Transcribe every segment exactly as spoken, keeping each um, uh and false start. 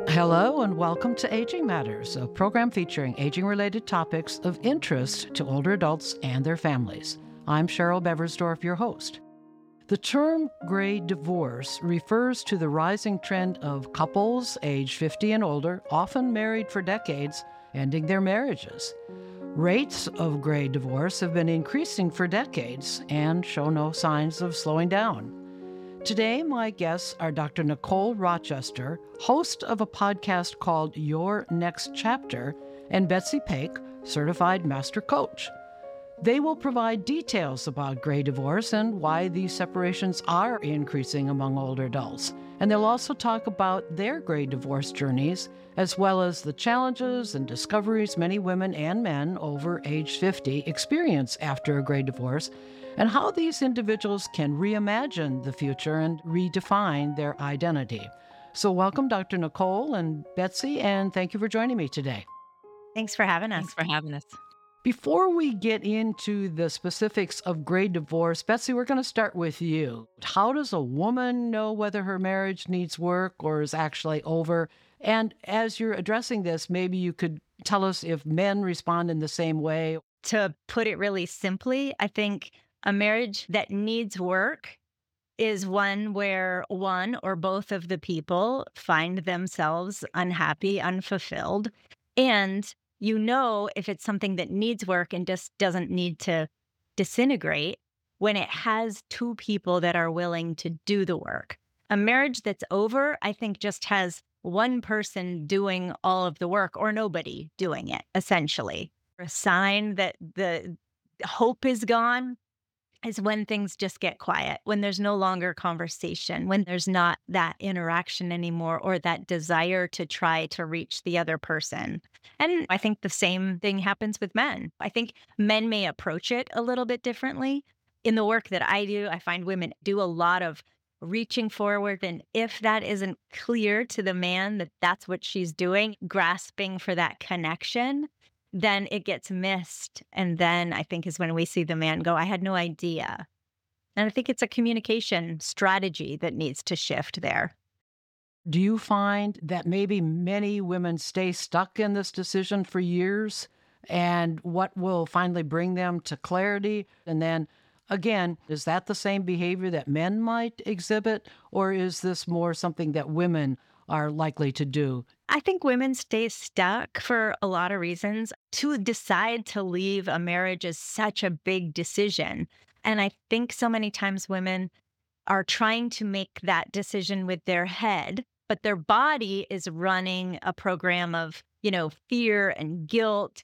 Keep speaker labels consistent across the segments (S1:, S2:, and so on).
S1: Hello, and welcome to Aging Matters, a program featuring aging-related topics of interest to older adults and their families. I'm Cheryl Beversdorf, your host. The term gray divorce refers to the rising trend of couples aged fifty and older, often married for decades, ending their marriages. Rates of gray divorce have been increasing for decades and show no signs of slowing down. Today, my guests are Doctor Nicole Rochester, host of a podcast called Your Next Chapter, and Betsy Paik, certified master coach. They will provide details about gray divorce and why these separations are increasing among older adults. And they'll also talk about their gray divorce journeys, as well as the challenges and discoveries many women and men over age fifty experience after a gray divorce, and how these individuals can reimagine the future and redefine their identity. So welcome, Doctor Nicole and Betsy, and thank you for joining me today.
S2: Thanks for having us.
S3: Thanks for having us.
S1: Before we get into the specifics of gray divorce, Betsy, we're going to start with you. How does a woman know whether her marriage needs work or is actually over? And as you're addressing this, maybe you could tell us if men respond in the same way.
S2: To put it really simply, I think a marriage that needs work is one where one or both of the people find themselves unhappy, unfulfilled, and you know if it's something that needs work and just doesn't need to disintegrate when it has two people that are willing to do the work. A marriage that's over, I think, just has one person doing all of the work or nobody doing it, essentially. A sign that the hope is gone is when things just get quiet, when there's no longer conversation, when there's not that interaction anymore or that desire to try to reach the other person. And I think the same thing happens with men. I think men may approach it a little bit differently. In the work that I do, I find women do a lot of reaching forward. And if that isn't clear to the man that that's what she's doing, grasping for that connection, then it gets missed. And then I think is when we see the man go, I had no idea. And I think it's a communication strategy that needs to shift there.
S1: Do you find that maybe many women stay stuck in this decision for years? And what will finally bring them to clarity? And then again, is that the same behavior that men might exhibit? Or is this more something that women are likely to do?
S2: I think women stay stuck for a lot of reasons. To decide to leave a marriage is such a big decision. And I think so many times women are trying to make that decision with their head, but their body is running a program of, you know, fear and guilt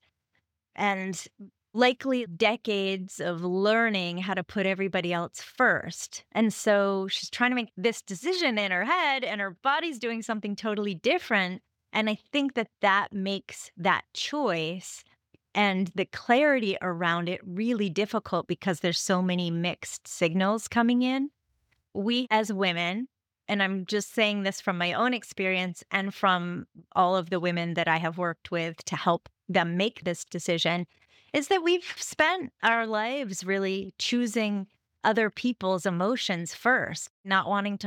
S2: and likely decades of learning how to put everybody else first. And so she's trying to make this decision in her head and her body's doing something totally different. And I think that that makes that choice and the clarity around it really difficult because there's so many mixed signals coming in. We as women, and I'm just saying this from my own experience and from all of the women that I have worked with to help them make this decision, is that we've spent our lives really choosing other people's emotions first, not wanting to